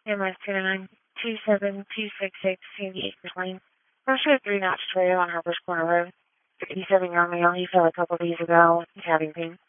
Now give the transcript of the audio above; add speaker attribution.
Speaker 1: MS-2927266 Sandy Acres Lane. Pursuit 3 Notch Toyota on Harper's Corner Road. 57-year-old male. He fell a couple days ago. He's having pain.